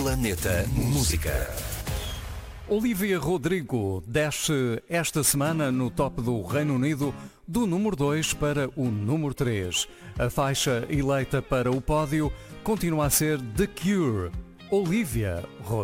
Planeta Música. Olivia Rodrigo desce esta semana no top do Reino Unido do número 2 para o número 3. A faixa eleita para o pódio continua a ser The Cure, Olivia Rodrigo.